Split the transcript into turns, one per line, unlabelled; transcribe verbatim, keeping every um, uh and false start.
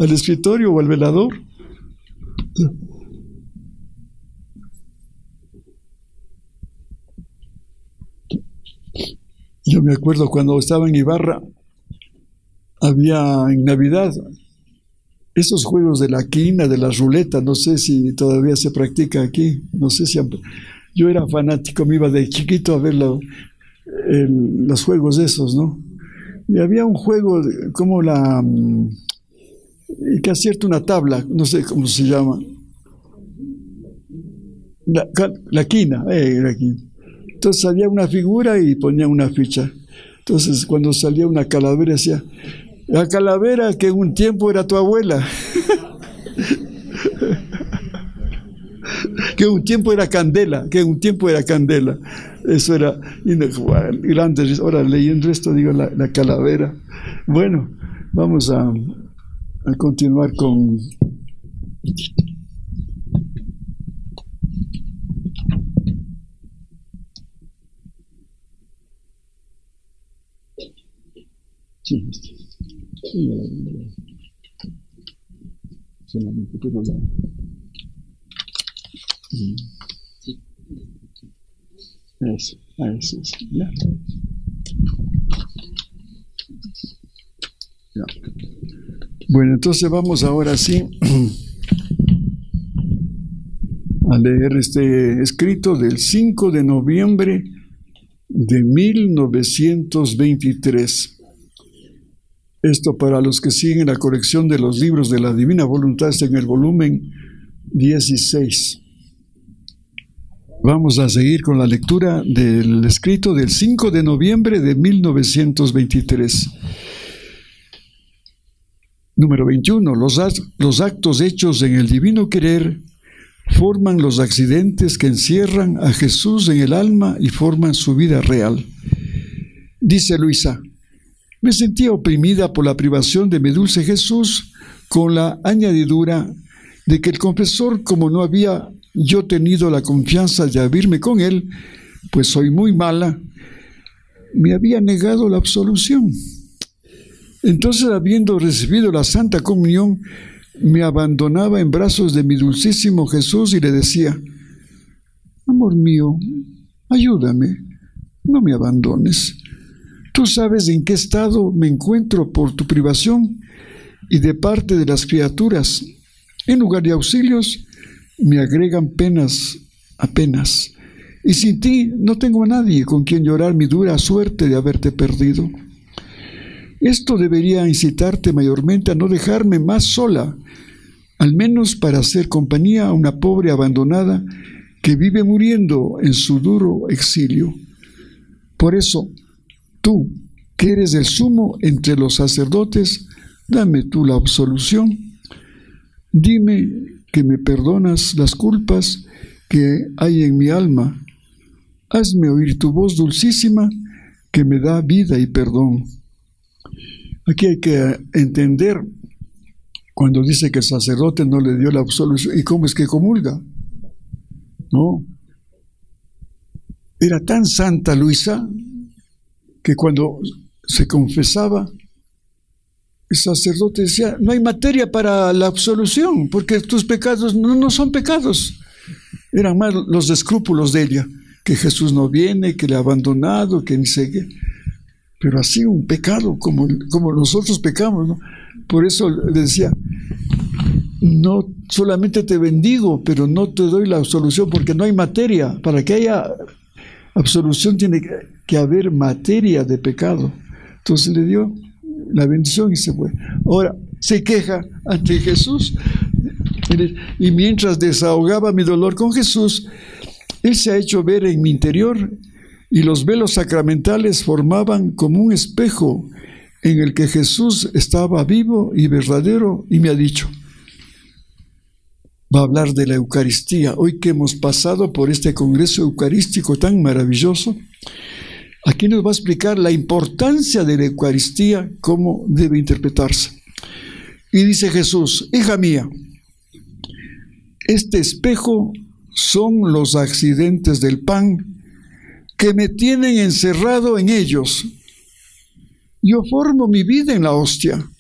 al escritorio o al velador. Yo me acuerdo cuando estaba en Ibarra, había en Navidad esos juegos de la quina, de la ruleta, no sé si todavía se practica aquí, no sé si... Yo era fanático, me iba de chiquito a ver la, el, los juegos esos, ¿no? Y había un juego de, como la... que acierta una tabla, no sé cómo se llama. La, la quina, eh, la quina. Entonces salía una figura y ponía una ficha. Entonces cuando salía una calavera decía, la calavera que en un tiempo era tu abuela. Que un tiempo era Candela, que un tiempo era Candela. Eso era grande. Ahora leyendo esto digo la, la calavera. Bueno, vamos a, a continuar con... Sí, sí, solamente, pero la... Eso, eso, eso, ya. Ya. Bueno, entonces vamos ahora sí a leer este escrito del cinco de noviembre de mil novecientos veintitrés. Esto para los que siguen la colección de los libros de la Divina Voluntad está en el volumen dieciséis. Vamos a seguir con la lectura del escrito del cinco de noviembre de mil novecientos veintitrés. Número veintiuno. Los, los actos hechos en el divino querer forman los accidentes que encierran a Jesús en el alma y forman su vida real. Dice Luisa, me sentía oprimida por la privación de mi dulce Jesús con la añadidura de que el confesor, como no había yo tenido la confianza de abrirme con él, pues soy muy mala, me había negado la absolución. Entonces, habiendo recibido la Santa Comunión, me abandonaba en brazos de mi dulcísimo Jesús y le decía, amor mío, ayúdame, no me abandones. Tú sabes en qué estado me encuentro por tu privación y de parte de las criaturas. En lugar de auxilios, me agregan penas apenas. Y sin ti no tengo a nadie con quien llorar mi dura suerte de haberte perdido. Esto debería incitarte mayormente a no dejarme más sola, al menos para hacer compañía a una pobre abandonada que vive muriendo en su duro exilio. Por eso, tú, que eres el sumo entre los sacerdotes, dame tú la absolución. Dime que me perdonas las culpas que hay en mi alma. Hazme oír tu voz dulcísima que me da vida y perdón. Aquí hay que entender cuando dice que el sacerdote no le dio la absolución. ¿Y cómo es que comulga? No. Era tan santa Luisa que cuando se confesaba, el sacerdote decía, no hay materia para la absolución, porque tus pecados no, no son pecados. Eran más los escrúpulos de ella, que Jesús no viene, que le ha abandonado, que ni sé qué. Pero así un pecado, como, como nosotros pecamos, ¿no? Por eso le decía, no solamente te bendigo, pero no te doy la absolución, porque no hay materia. Para que haya absolución tiene que haber materia de pecado. Entonces le dio la bendición y se fue. Ahora se queja ante Jesús, y mientras desahogaba mi dolor con Jesús, Él se ha hecho ver en mi interior, y los velos sacramentales formaban como un espejo en el que Jesús estaba vivo y verdadero, y me ha dicho, va a hablar de la Eucaristía. Hoy que hemos pasado por este congreso eucarístico tan maravilloso, aquí nos va a explicar la importancia de la Eucaristía, cómo debe interpretarse. Y dice Jesús, hija mía, este espejo son los accidentes del pan que me tienen encerrado en ellos. Yo formo mi vida en la hostia,